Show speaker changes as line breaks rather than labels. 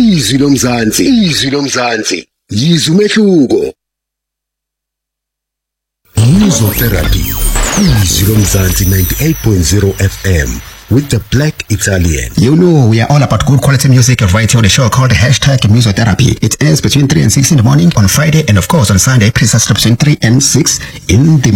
izwi lomzansi yizwa umehluko. Musotherapy, izwi lomzansi 98.0 FM with the Black Italian.
You know, we are all about good quality music right here on the show called #Musotherapy. It airs between 3 and 6 in the morning on Friday and of course on Sunday, precisely between 3 and 6 in the